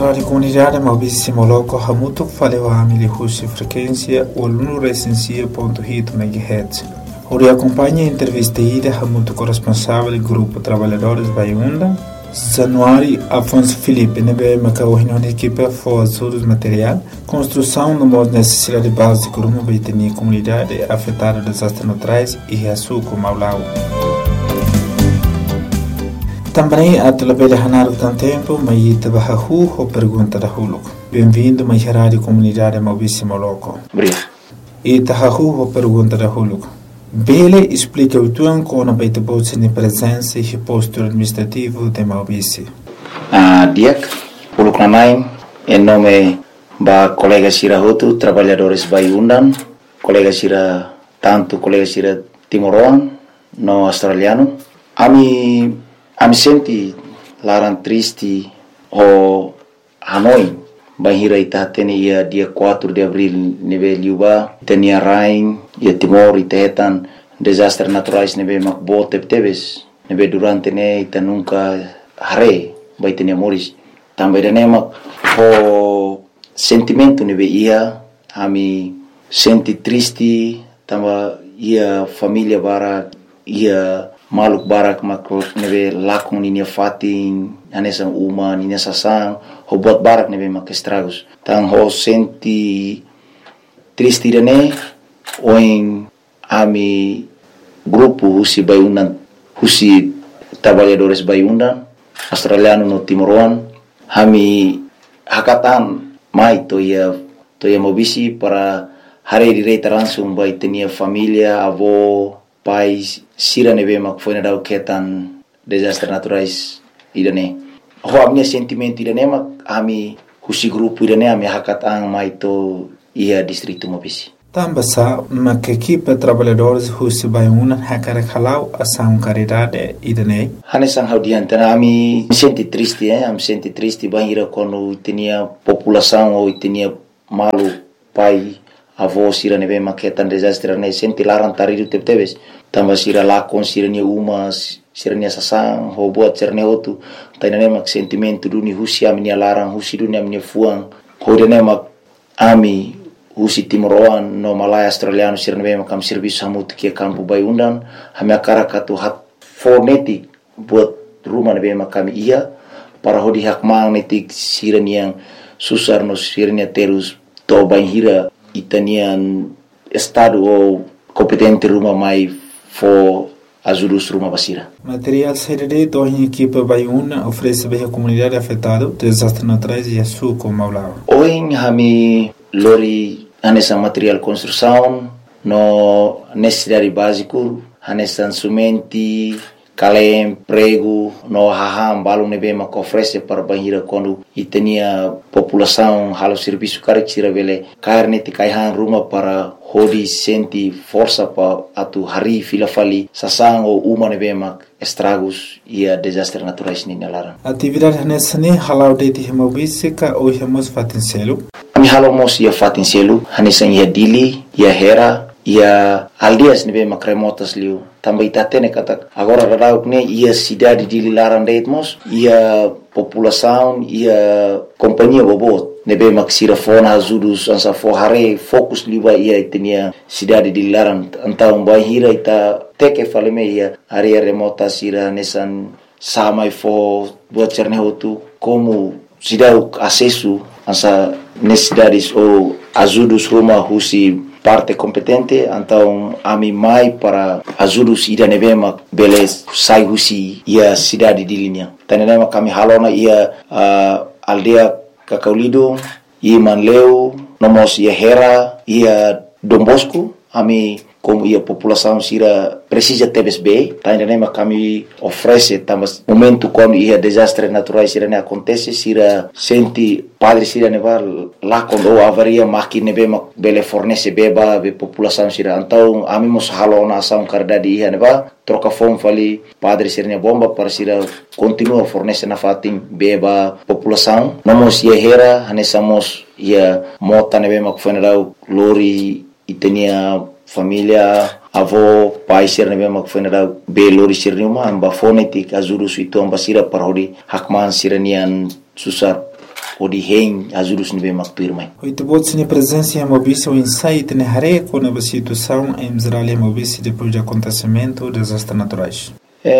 rádio comunidade Malbíssimo Loco Hamutuk faleu a Husi frequência 100.8 MHz. Ori acompanha a entrevista ida Hamutuk responsável do grupo Trabalhadores Baiunda. Januário Afonso Felipe nebe macaohino na equipe for todos material construção no modo necessidade básica de uma baitania comunidade afetada dos desastres naturais e açúcar Maulau. Também a telebele hanar tan tempo mai tabahu ou pergunta da huluk. Bem-vindo mai rádio comunidade Malbíssimo Loco. Obrigado. E tabahu ou pergunta da huluk. Bele explica o tuan com a baita bolsa de presença e posto administrativo de Malbíssimo. Diak, huluk namai, em nome ba colega Sira Hotu, trabalhadores Baiundan, colega Sira Timoroan, no australiano. Ami senti larang triste o Hanoi bahira ita tene ia dia 4 de abril neve liuba tenia rain ia Timor itetan desastre naturais neve makbote tebes neve durante ne ita nunca hare bai tenia moris também ne mak o sentimento neve ia ami senti triste tamba ia família bara ia maluk barak makro neve lakon ninia fatin anesa uma ninia sasang ho buat barak neve mak estragos tang ho senti triste irene oin ami grupo Husi Baiundan Husi Trabalhadores Baiundan australiano no Timoroan hami hakatan mai to ia mobisi para hari direita langsung bai tenia família avó pais sira neve mak foi na ketan desastre naturais irane ho amnia sentimento irane mak ami Husi grupo irane ami hakatang mai to ia distrito Mobisi Tambasa mak equipe trabalhadores Husi Baiundan hakare khalau asam caridade irane hanesang haudiante ami senti triste am senti triste bahira quando tinha população ou tinha malu pai avó sira neve maketan desastre ne senti larang taridu tebes tamba sira lakon sira ni umas sira ni sasang ho buat cerne otu tainane mak sentimento duni Husi ami ni larang Husi dunia ami fuang ho dene mak ami Husi Timoroan no Malaya australiano sira neve makam serviço hamut ke kampu Baiundan hami akara katu hat fonetik buat rumah neve makam ia para hodi hak magnetik sira ni yang susar no sira ni terus to bainhira itanian estado ou competente rumah mai for ajudus rumah basira. Material CDD do em equipe Baiundan oferece bem a comunidade afetada desastres naturais e açúcar Maulau. Oin hami lori anessa material construção no necessidade básico anessa sumenti kalem prego no haham balung nebe mak oferece para bahira quando itenia população halo serviço caricira vele carne tikaihan rumah para hodi senti força pa atu hari fila fali sasang o uma nebe mak estragos ia desastre naturais ni nalara atividade nessa ne halau de Mobisi ka o hemos fatincelo mi halo mos ia fatincelo hanesa ia dili ia hera ia aldias nebe mak remotas liu também tatene kata agora radauk ne ia cidade de Lilaran Deitmos ia população ia companhia bobot nebe maksira fona azudus ansa forhare fokus liwa ia tenia cidade de Lilaran então bahira ita teke faleme ia area remota sira nesan samai fo buat cerne hotu como cidade acesso ansa necessidades ou azudus rumah Husi parte competente então ami mai para ajudus ida nevema beles sai Husi ia cidade de linha tanema kami halona ia aldea Kakaulido ia Manleu nomos ia Hera ia Dombosco ami como ia população sira precisa TBSB tanema kami oferece também momento quando ia desastre naturais sira ne acontece sira senti padre sira neva lá quando avaria máquina nebe bele fornece beba be população sira então ami mos halona ação cardade ia neva troca fome fali padre sira ne bomba para sira continua fornece na fatim beba população nomos ia Hera hanesamos ia mota nebe mak funeral lori itenia família avó pai sir nebe mak funeral be lori sir numa amba fonetik azuru suito amba sira parodi hakman siranian susar o de rei ajudos nebe makpirmai. Oito bots ni presença em Mobice o insight ne hare com a situação em Israel e Mobice depois do acontecimento dos desastres naturais.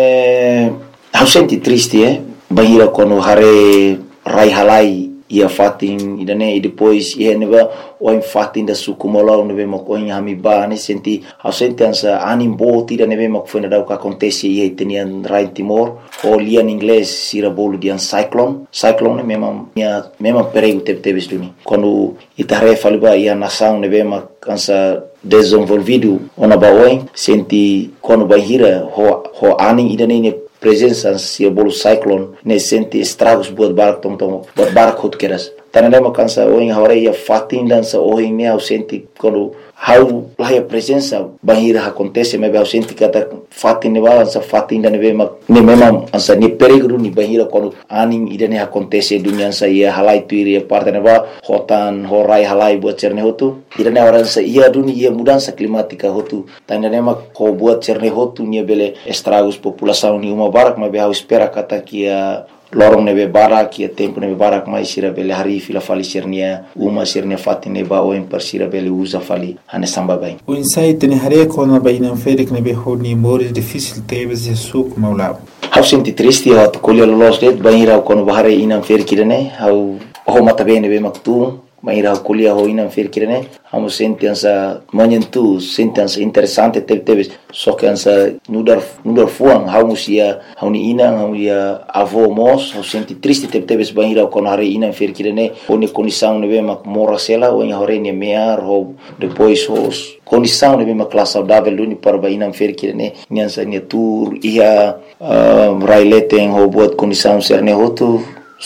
Eu senti triste, bahira quando hare rai halai ia fatin idane e depois ia neba o fatin da sukumolau nebe makoin hamiba ne senti eu senti ansa animbo tira nebe makfoi na o que acontece ia tenian rai Timor o lian inglês sira bolo dian cyclone memang perigo teve duni quando itare faliba ia nação nebe mak ansa desenvolvido ona baoin senti quando bahira ho aning idane ne presença se bolo cyclone ne senti estragos buat barak hot keras tanale makansa oing hore ia fatin dansa oing ne au senti quando how lá a presença bahira acontece mas eu senti kata fatin ne balança fatin da neve ne memang ansa ni perigo ni bahira quando aning idane acontece dunia sa ia halai tuiri parte ne ba hotan horai halai buat cerne hotu idane orang sa ia dunia ia mudança climática hotu tanale mak ko buat cerne hotu ni bele estragos população ni uma barak mas eu espera kata kia lorong nebe barak ia tempo nebe barak mai sira bele hari fila fali sirnia uma sirnia fatin neba o em sira bele usa fali ane samba bem o insight ne hare com a baina ferik nebe honi mores difícil tebes e suk maulab eu senti triste eu colher los det baira quando bahare inam ferik dene eu o mata bem nebe maktu baira colher ho inam ferik dene amo senti ansa manyentu senti ansa interessante tebes só que ansa nudar fuang hau musia hau ni ina hau ia avô mos hau senti triste tebes baira quando hare ina ferkirene oni condição nebe mak mora sela o em hore ni mear ho depois os condição nebe mak classe saudável duni para baina ferkirene nyansa ni tour ia raileten ho buat condição serne hotu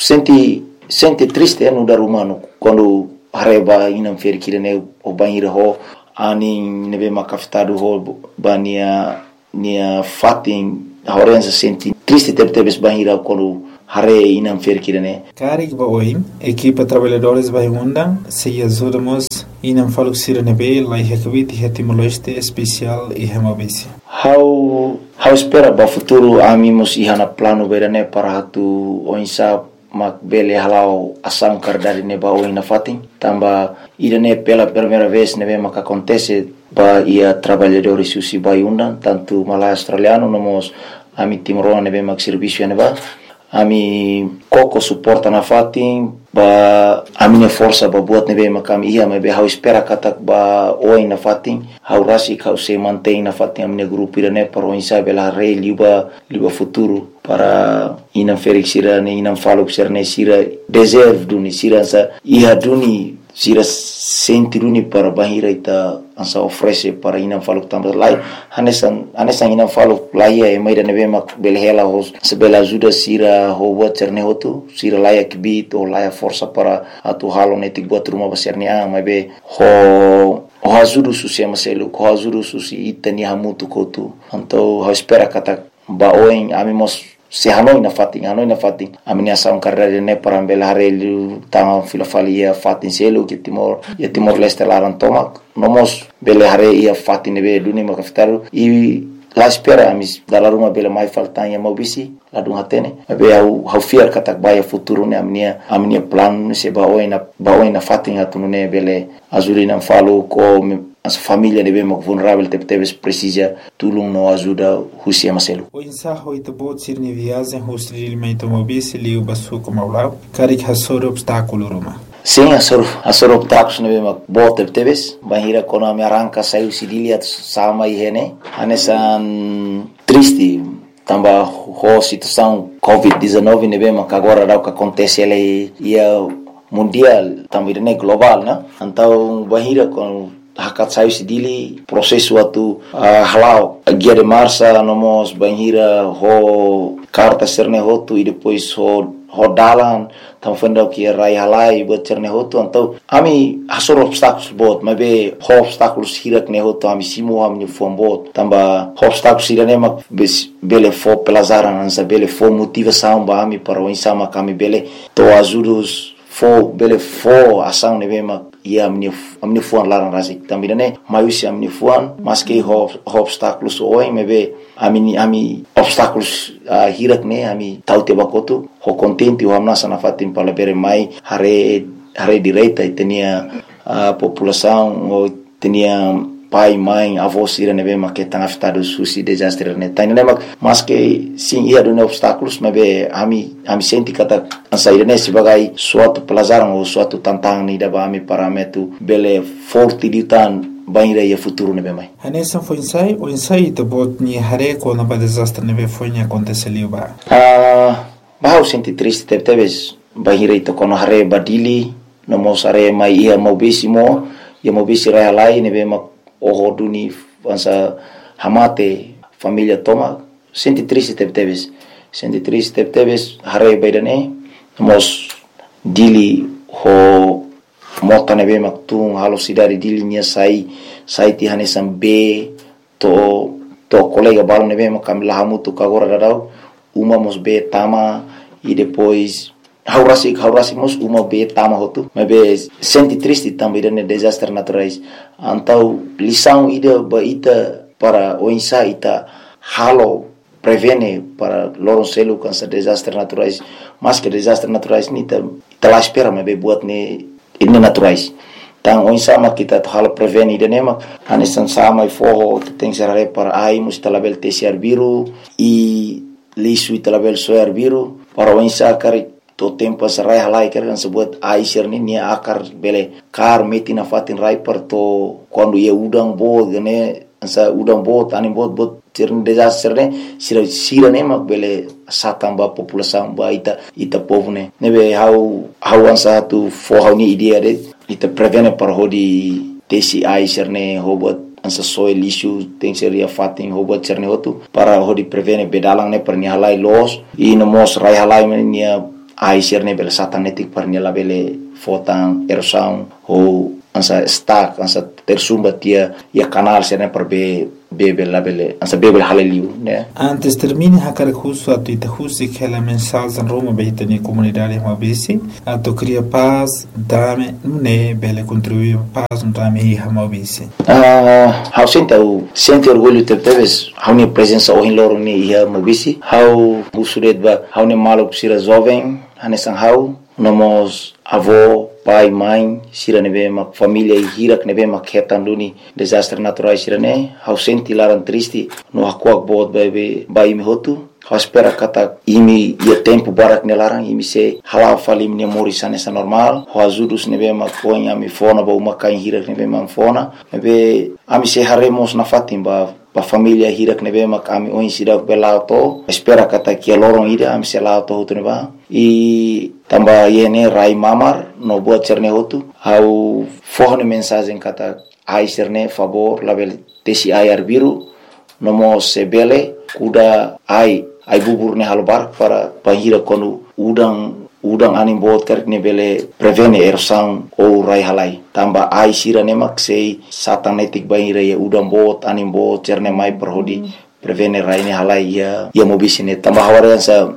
senti triste nudar humano quando hareba inam ferkirene o banhira ho aning nebe makafitado ho bania nia fatin horenza senti triste tebes banhira quando hare inam ferkirene Karik ba oim equipa trabalhadores vai undang se ajudamos inam faluxira nebe lai hekvit hetimoleste especial e hemabisi how espera ba futuro amimos ihana plano berane para hatu oinsa mak bele halau asam kardari neba o ina fatin tamba idane pela primeira vez nebe mak acontece ba ia trabalhadores susi baiundan tanto malai australiano nomos ami timoroa nebe mak serviço neba ami koko suporta na fatin ba amine força ba buat nebe makam ia mebe hau espera katak ba oi na fatin hau rasi kau se mantém na fatin amine grupo irane para o insabe la rei liba futuro para inam Felix sirane inam falo sirane sira deserve duni sira sa ia duni sira senti duni para bahira ita ansa oferece para inam falo tambah lai hanesan inam falo lai e mai nebe mak belhela hos sebela ajuda sira ho buat cerne hotu sira lai akbit o lai força para atu halo netik buat rumah baserne mabe ho ajuda susi maselu ho ajuda susi itani hamutu kotu então ho espera kata baoin amimos se hanoi na fatin amini asam karere ne parambel harelu tanga filafalia fatin selu ke timor leste laran tomak nomos bele hare ia fatin be duni makaftaru I la espera amis dalla ruma bele mai faltanya mobisi la dun hatene be au fiar katak baya futuro ne amnia plan se baoina fatin atunune bele azurina falo ko as família nebe mak vulnerável tebes precisa tulung no ajuda husia maselu o insaho itobot sirni viagem hostri limento mobisi liu basu como aula karik hasor obstáculo roma sim asor obstáculos nebe mak bot tebes bahira kono me arranca saiu sidilia sama ihene anesan triste tamba ho situação covid-19 nebe mak agora dá o que acontece ele ia mundial também né global né então bahira com hakat sayu sidili prosesu atu halau guia de marcha nomos banhira ho carta serne hotu e depois ho dalan tam fendau ki rai halai buat cerne hotu então ami hasor obstáculos bot mabe ho obstáculos hirak ne hotu ami simu ami fombot tamba obstáculos irane mak bele fo pelazaran ansa bele fo motivação ba ami para o insama kami bele to ajudos fo bele fo ação nebe mak ia amin'ny foan larang rasik também né maiusi amin'ny foan mas que obstáculos oin mebe ami obstáculos hirak né ami taute bakotu ho contente o amnasa na fatin palabere mai hare direita e tinha a população ou tinha pai, mãe, avós irem ver mas que estão afetados por desastre né tá né mas que sim ia do obstáculos mas be ami senti kata sair né sebagai suatu pelajaran ou suatu tantangan ida ba ami parameter bele forte di tan banira ia futuro né be mai Hanesan foi o ensaio de bot ni hare com na desastre né foi ni aconteceu ba bahau senti triste tebes banira ito kono hare badili no mo sare mai ia mobisimo ia mobisi rai lai né be o duni ansa hamate família toma senti triste tebes hare baidane mos dili ho mota nebe maktung halo sidari dili nia sai ti hanesan be to colega balo nebe makam lahamutu kagora dadau uma mos be tama e depois haurasi mos uma be tama hotu mas senti triste também de desastres naturais então lição ida baita para o ensaio ita halo prevene para loronselo com esses desastres naturais mas que desastres naturais ni ta lá espera mas buat ne ini naturais então o ensaio kita halo prevene ida nema anesan sama e forro tem serare para ai mus talabel tesiar biru e lisu talabel soar biru para o ensaio cari to tempo sarai halai kan sebut aisir ni akar bele kar meti na fatin rai per to quando ia udang bo gane sa udang bo tani bot tirn desastre ne sira ne mak bele satang ba população ba ita povo ne nebe how ansa tu for how ni idea de ita prevene par hodi tesi aisir ne hobot ansa soil issue tem seria fatin hobot cerne hotu para hodi prevene bedalang ne per ni halai los e no mos rai halai ni aisir ne bele satanetik par ni la bele fotang erosão ou ansa stack ansa tersumba tia ia canal sene per bebe la bele ansa bebe haleliu né antes termine hakar justo atu ita justi que la mensagem Roma beita ni comunidade mabisi atu cria paz dame ne bele contribuir paz no dame hi mabisi how sente orgulho teves how ni presença o loro ni ia mabisi how usuret ba how ni malo sira jovem hanesan how nomos avô pai mãe sira nebe mak família e hirak nebe mak hetan duni desastre naturais sira ne how senti laran triste no hakuak bot bai mi hotu how espera kata imi ia tempo barak nelarang imi se hala falim ni mori sanesa normal how azudus nebe mak ponya mi fona ba uma kain hirak nebe mak fona nebe ami se haremos na fatim ba família hirak nebe mak ami oin sidak belauto espera kata kia lorong ida ami se lauto hotu neba e tambah yene rai mamar no buat cerne hotu how forne mensagem kata ai cerne favor label tesi air biru no mo sebele kuda ai bubur ne halbar para pahira konu udang anim bot kerk ne bele prevene erosang o rai halai tambah ai sira ne mak sei satanetik bahira ya udang bot anim bot cerne mai perhodi prevene rai ne halai ya mobisine tambah hawarian sa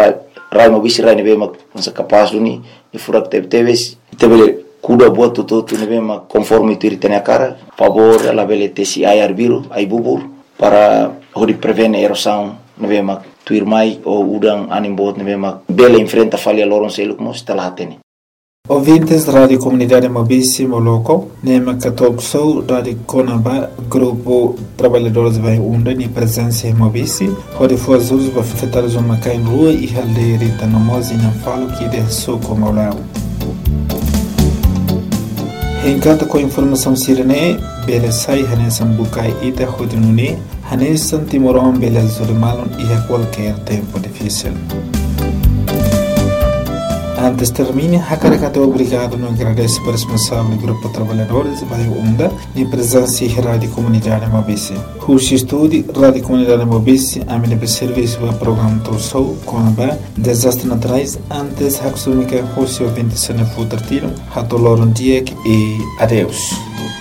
rai mobisi rai ne be mak sa kapas duni e furak teves tebele kuda buat tutu ne be mak conforme tu ritene cara favor la bele tesi air biru ai bubur para hodi prevene erosang ne be mak tuir mai o udang anim bot ne be mak bele enfrenta falha loron seluk mo stala tene ouvintes da Rádio Comunidade Mobisi Moloco, Nema Katokso, Rádio Conaba, Grupo Trabalhadores Vai Unda, ni presença em Mobisi, onde foi as usos para afetar os macai rua e haldeira tanamosi não falo que de soco maulao. Encanta com informação sirene, bele sai hanesan bukai ita hodinuni, hanesan timoron bele zurimalon e a qualquer tempo difícil. Antes termine, Hakarakato obrigado no agradece para o responsável do Grupo Trabalhadores Vai Unda de presença em Rádio Comunidade Mobisi. Curso estude Rádio Comunidade Mobisi, a minha serviço do programa Torsou, Conaba, Desastres Naturais, antes Haksumika, Rússia, 20 anos, Futartino, Hatoloron Diek e adeus.